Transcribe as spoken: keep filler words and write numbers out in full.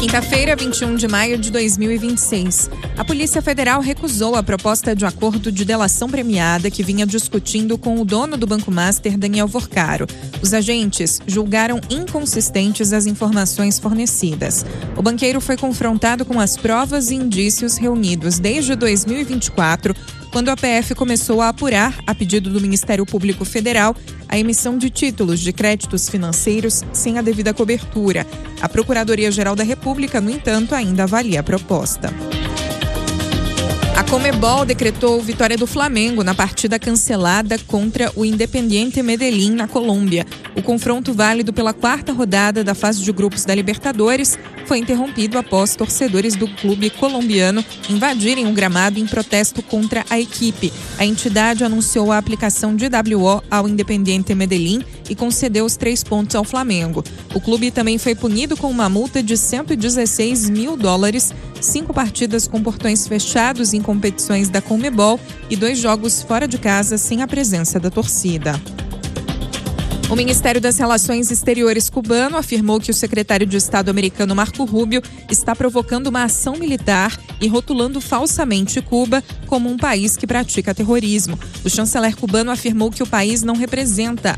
Quinta-feira, vinte e um de maio de dois mil e vinte e seis. A Polícia Federal recusou a proposta de acordo de delação premiada que vinha discutindo com o dono do Banco Master, Daniel Vorcaro. Os agentes julgaram inconsistentes as informações fornecidas. O banqueiro foi confrontado com as provas e indícios reunidos desde dois mil e vinte e quatro, quando a P F começou a apurar, a pedido do Ministério Público Federal, a emissão de títulos de créditos financeiros sem a devida cobertura. A Procuradoria-Geral da República, no entanto, ainda avalia a proposta. A Conmebol decretou vitória do Flamengo na partida cancelada contra o Independiente Medellín, na Colômbia. O confronto válido pela quarta rodada da fase de grupos da Libertadores foi interrompido após torcedores do clube colombiano invadirem o gramado em protesto contra a equipe. A entidade anunciou a aplicação de W O ao Independiente Medellín e concedeu os três pontos ao Flamengo. O clube também foi punido com uma multa de cento e dezesseis mil dólares, cinco partidas com portões fechados em competições da Conmebol e dois jogos fora de casa sem a presença da torcida. O Ministério das Relações Exteriores cubano afirmou que o secretário de Estado americano Marco Rubio está provocando uma ação militar e rotulando falsamente Cuba como um país que pratica terrorismo. O chanceler cubano afirmou que o país não representa